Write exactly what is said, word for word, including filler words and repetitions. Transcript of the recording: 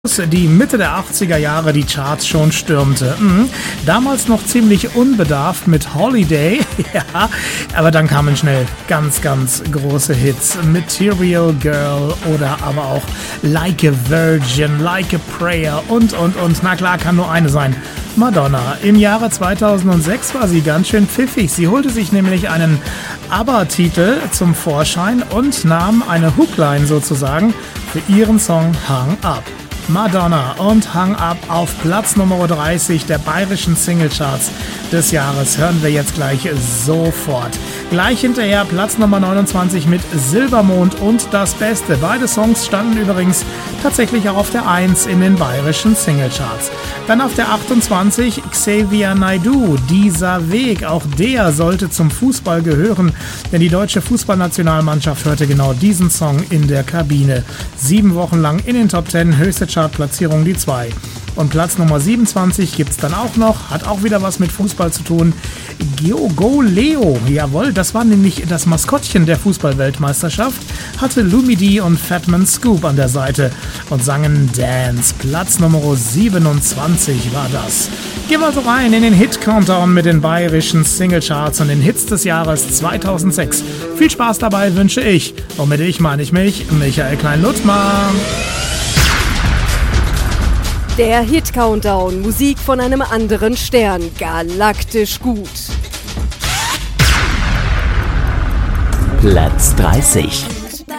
die Mitte der achtziger Jahre die Charts schon stürmte. Mhm. Damals noch ziemlich unbedarft mit Holiday, ja, aber dann kamen schnell ganz, ganz große Hits. Material Girl oder aber auch Like a Virgin, Like a Prayer und, und, und. Na klar, kann nur eine sein. Madonna. Im Jahre zweitausendsechs war sie ganz schön pfiffig. Sie holte sich nämlich einen ABBA-Titel zum Vorschein und nahm eine Hookline sozusagen für ihren Song Hung Up. Madonna und Hung Up auf Platz Nummer dreißig der bayerischen Singlecharts des Jahres. Hören wir jetzt gleich sofort. Gleich hinterher Platz Nummer neunundzwanzig mit Silbermond und Das Beste. Beide Songs standen übrigens tatsächlich auch auf der eins in den bayerischen Singlecharts. Dann auf der achtundzwanzig Xavier Naidoo, Dieser Weg. Auch der sollte zum Fußball gehören, denn die deutsche Fußballnationalmannschaft hörte genau diesen Song in der Kabine. Sieben Wochen lang in den Top Ten, höchste Chartplatzierung die zwei. Und Platz Nummer siebenundzwanzig gibt's dann auch noch, hat auch wieder was mit Fußball zu tun. Go, Go Leo, jawohl, das war nämlich das Maskottchen der Fußball-Weltmeisterschaft, hatte Lumidee und Fatman Scoop an der Seite und sangen Dance. Platz Nummer siebenundzwanzig war das. Gehen wir also rein in den Hit-Countdown mit den bayerischen Singlecharts und den Hits des Jahres zweitausendsechs. Viel Spaß dabei wünsche ich. Und mit ich meine ich mich, Michael Klein-Lutzmann. Der Hit-Countdown, Musik von einem anderen Stern, galaktisch gut. Platz dreißig.